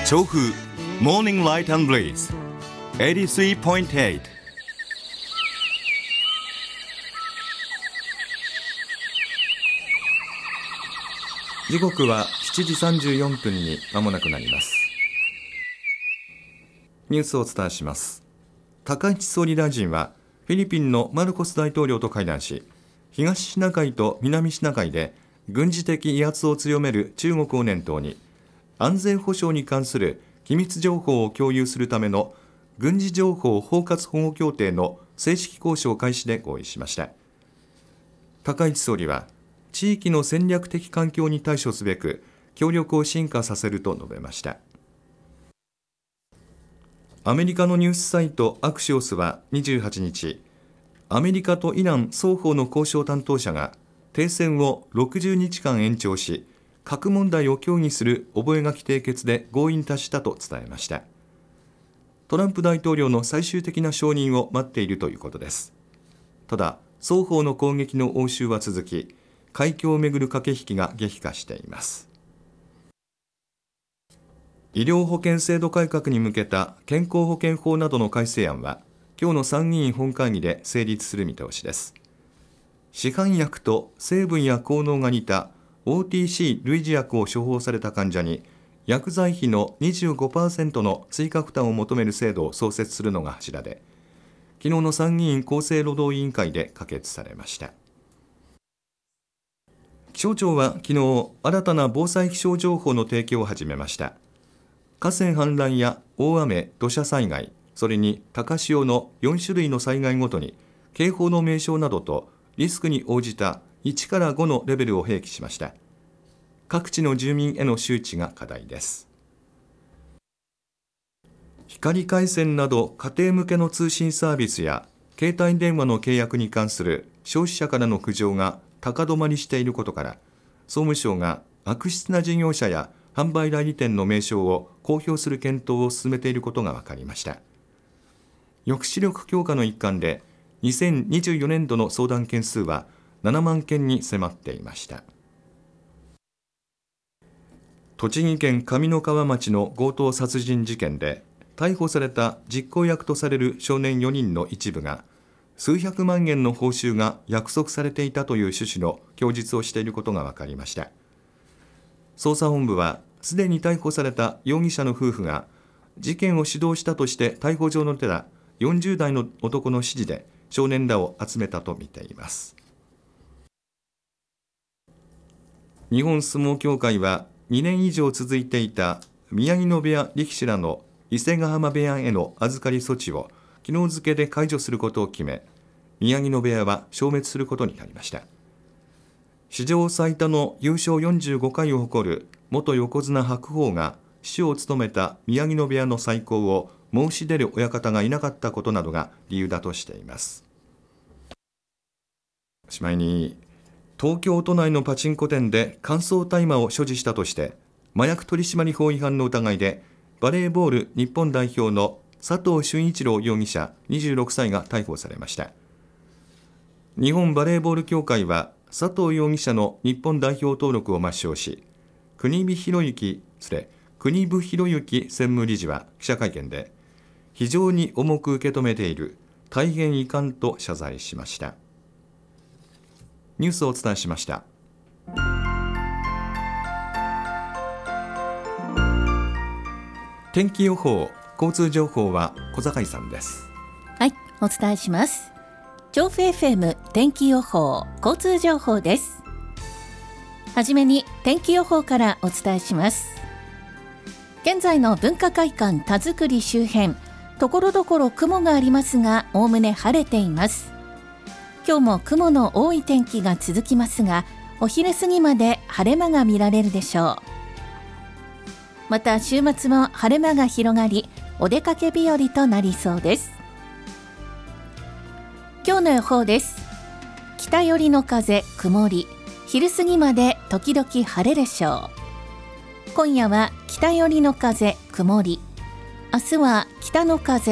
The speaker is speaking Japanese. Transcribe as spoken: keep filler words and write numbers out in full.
調布 Morning Light and Breeze エイティスリーポイントエイト。 時刻はしちじさんじゅうよんぷんに間もなくなります。ニュースをお伝えします。高市総理大臣はフィリピンのマルコス大統領と会談し、東シナ海と南シナ海で軍事的威圧を強める中国を念頭に、安全保障に関する機密情報を共有するための軍事情報包括保護協定の正式交渉開始で合意しました。高市総理は、地域の戦略的環境に対処すべく協力を深化させると述べました。アメリカのニュースサイトアクシオスはにじゅうはちにち、アメリカとイラン双方の交渉担当者が停戦をろくじゅうにちかん延長し、核問題を協議する覚書締結で合意に達したと伝えました。トランプ大統領の最終的な承認を待っているということです。ただ、双方の攻撃の応酬は続き、海峡をめぐる駆け引きが激化しています。医療保険制度改革に向けた健康保険法などの改正案は、今日の参議院本会議で成立する見通しです。市販薬と成分や効能が似た オーティーシー 類似薬を処方された患者に、薬剤費の にじゅうごパーセント の追加負担を求める制度を創設するのが柱で、昨日の参議院厚生労働委員会で可決されました。気象庁は昨日、新たな防災気象情報の提供を始めました。河川氾濫や大雨、土砂災害、それに高潮のよんしゅるいの災害ごとに警報の名称などとリスクに応じたいちからごのレベルを併記しました。各地の住民への周知が課題です。光回線など家庭向けの通信サービスや携帯電話の契約に関する消費者からの苦情が高止まりしていることから、総務省が悪質な事業者や販売代理店の名称を公表する検討を進めていることが分かりました。抑止力強化の一環で、にせんにじゅうよねんどの相談件数はななまんけんに迫っていました。栃木県上三川町の強盗殺人事件で、逮捕された実行役とされる少年よにんの一部が、数百万円の報酬が約束されていたという趣旨の供述をしていることが分かりました。捜査本部は、すでに逮捕された容疑者の夫婦が、事件を主導したとして逮捕状の出たよんじゅうだいの男の指示で少年らを集めたとみています。日本相撲協会は、にねんいじょう続いていた宮城野部屋力士らの伊勢ヶ濱部屋への預かり措置を昨日付で解除することを決め、宮城野部屋は消滅することになりました。史上最多の優勝よんじゅうごかいを誇る元横綱白鵬が師匠を務めた宮城野部屋の再興を申し出る親方がいなかったことなどが理由だとしています。おしまいに、東京都内のパチンコ店で乾燥大麻を所持したとして麻薬取締法違反の疑いでバレーボール日本代表の佐藤俊一郎容疑者にじゅうろくさいが逮捕されました。日本バレーボール協会は佐藤容疑者の日本代表登録を抹消し、国見博之つれ国部博之専務理事は記者会見で、非常に重く受け止めている、大変遺憾と謝罪しました。ニュースをお伝えしました。天気予報、交通情報は小坂井さんです。 はい、お伝えします。調布 エフエム 天気予報、交通情報です。はじめに天気予報からお伝えします。現在の文化会館田作周辺、ところどころ雲がありますが、おおむね晴れています。今日も雲の多い天気が続きますが、お昼過ぎまで晴れ間が見られるでしょう。また週末も晴れ間が広がり、お出かけ日和となりそうです。今日の予報です。北寄りの風、曇り、昼過ぎまで時々晴れでしょう。今夜は北寄りの風、曇り、明日は北の風